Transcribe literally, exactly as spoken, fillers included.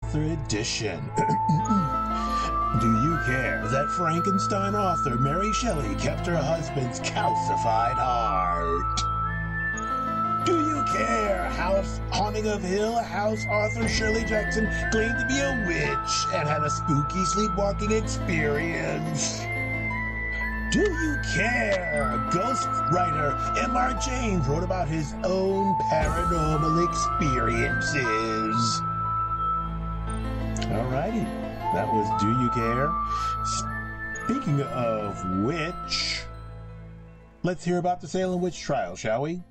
Author Edition. Do you care that Frankenstein author Mary Shelley kept her husband's calcified heart? Do you care how Haunting of Hill House author Shirley Jackson claimed to be a witch and had a spooky sleepwalking experience? Do you care Ghost writer M R James wrote about his own paranormal experiences? Alrighty, that was Do You Care? Speaking of which, let's hear about the Salem witch trial, shall we?